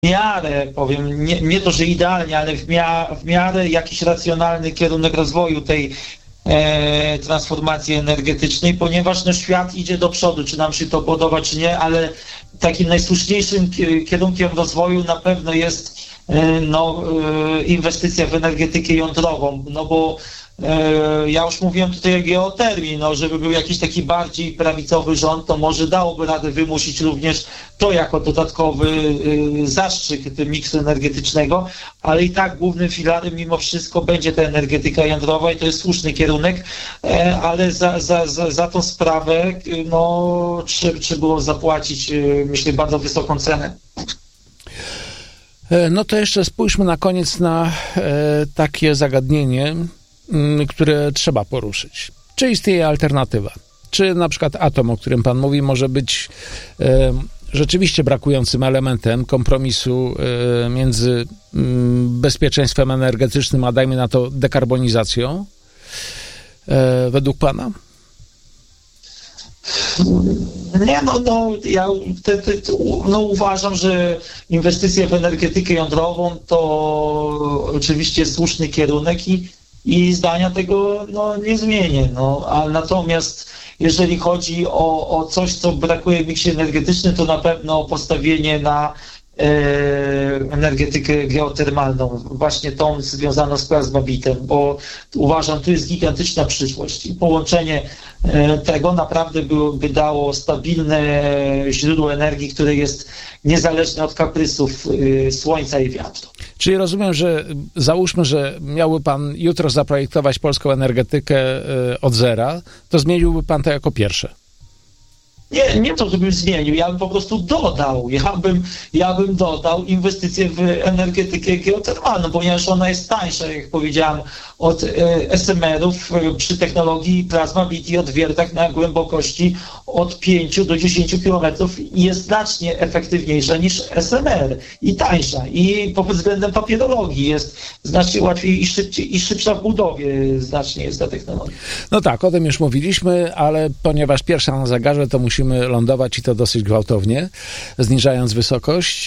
miarę, powiem, nie to, że idealnie, ale w miarę jakiś racjonalny kierunek rozwoju tej transformacji energetycznej, ponieważ no, świat idzie do przodu, czy nam się to podoba, czy nie, ale takim najsłuszniejszym kierunkiem rozwoju na pewno jest inwestycja w energetykę jądrową, no bo ja już mówiłem tutaj o geotermii, no żeby był jakiś taki bardziej prawicowy rząd, to może dałoby radę wymusić również to jako dodatkowy zastrzyk miksu energetycznego, ale i tak głównym filarem mimo wszystko będzie ta energetyka jądrowa i to jest słuszny kierunek, ale za tą sprawę no, trzeba było zapłacić, myślę, bardzo wysoką cenę. No to jeszcze spójrzmy na koniec na takie zagadnienie, które trzeba poruszyć. Czy istnieje alternatywa? Czy na przykład atom, o którym pan mówi, może być rzeczywiście brakującym elementem kompromisu między bezpieczeństwem energetycznym, a dajmy na to dekarbonizacją, według pana? Nie, ja uważam, że inwestycje w energetykę jądrową to oczywiście słuszny kierunek i zdania tego nie zmienię. A natomiast jeżeli chodzi o coś, co brakuje w miksie energetycznym, to na pewno postawienie na energetykę geotermalną, właśnie tą związaną z plazmabitem, bo uważam, tu jest gigantyczna przyszłość i połączenie tego naprawdę by dało stabilne źródło energii, które jest niezależne od kaprysów słońca i wiatru. Czyli rozumiem, że załóżmy, że miałby pan jutro zaprojektować polską energetykę od zera, to zmieniłby pan to jako pierwsze. Nie to, żebym zmienił, ja bym po prostu dodał. Ja bym dodał inwestycje w energetykę geotermalną, ponieważ ona jest tańsza, jak powiedziałem, od SMR-ów przy technologii plazmabit i odwiertach na głębokości od 5 do 10 km i jest znacznie efektywniejsza niż SMR i tańsza. I pod względem papierologii jest znacznie łatwiej i szybsza w budowie znacznie jest ta technologia. No tak, o tym już mówiliśmy, ale ponieważ pierwsza na zegarze, to musimy lądować i to dosyć gwałtownie, zniżając wysokość.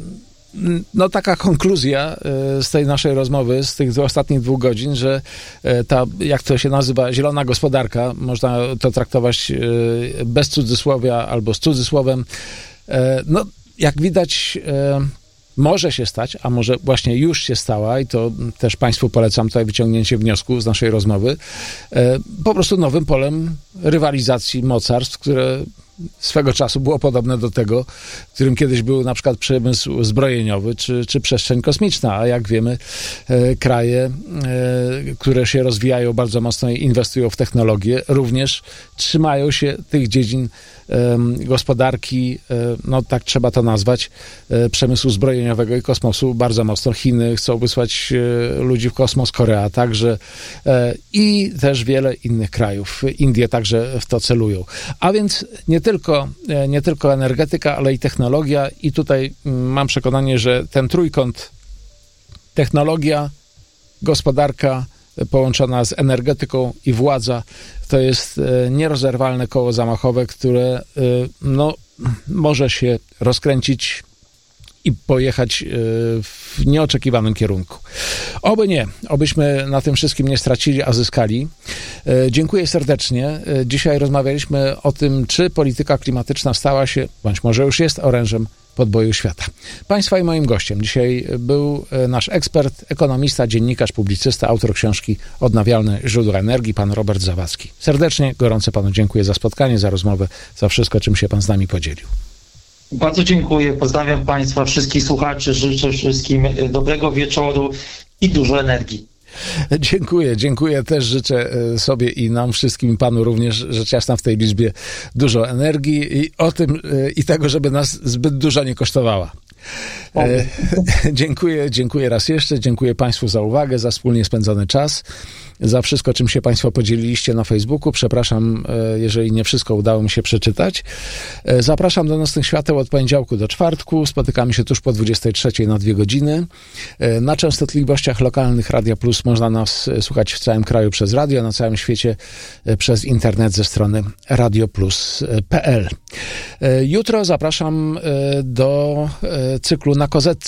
No taka konkluzja z tej naszej rozmowy, z tych ostatnich 2 godzin, że ta, jak to się nazywa, zielona gospodarka, można to traktować bez cudzysłowia albo z cudzysłowem, no jak widać może się stać, a może właśnie już się stała i to też Państwu polecam tutaj wyciągnięcie wniosku z naszej rozmowy, po prostu nowym polem rywalizacji mocarstw, które swego czasu było podobne do tego, którym kiedyś był na przykład przemysł zbrojeniowy czy przestrzeń kosmiczna, a jak wiemy kraje, które się rozwijają bardzo mocno i inwestują w technologię, również trzymają się tych dziedzin gospodarki, no tak trzeba to nazwać, przemysłu zbrojeniowego i kosmosu bardzo mocno. Chiny chcą wysłać ludzi w kosmos, Korea także i też wiele innych krajów. Indie także w to celują. A więc nie tylko energetyka, ale i technologia i tutaj mam przekonanie, że ten trójkąt technologia, gospodarka połączona z energetyką i władza to jest nierozerwalne koło zamachowe, które no, może się rozkręcić i pojechać w nieoczekiwanym kierunku. Oby nie, obyśmy na tym wszystkim nie stracili, a zyskali. Dziękuję serdecznie. Dzisiaj rozmawialiśmy o tym, czy polityka klimatyczna stała się, bądź może już jest orężem podboju świata. Państwa i moim gościem dzisiaj był nasz ekspert, ekonomista, dziennikarz, publicysta, autor książki Odnawialne źródła energii, pan Robert Zawadzki. Serdecznie, gorąco panu dziękuję za spotkanie, za rozmowę, za wszystko, czym się pan z nami podzielił. Bardzo dziękuję, pozdrawiam Państwa, wszystkich słuchaczy, życzę wszystkim dobrego wieczoru i dużo energii. Dziękuję. Też życzę sobie i nam wszystkim, panu również, rzecz jasna w tej liczbie dużo energii i o tym i tego, żeby nas zbyt dużo nie kosztowała. Dziękuję raz jeszcze, dziękuję Państwu za uwagę, za wspólnie spędzony czas, za wszystko, czym się Państwo podzieliliście na Facebooku. Przepraszam, jeżeli nie wszystko udało mi się przeczytać. Zapraszam do Nocnych Świateł od poniedziałku do czwartku. Spotykamy się tuż po 23 na 2 godziny. Na częstotliwościach lokalnych Radia Plus można nas słuchać w całym kraju przez radio, na całym świecie przez internet ze strony radioplus.pl. Jutro zapraszam do cyklu Na Kozetce.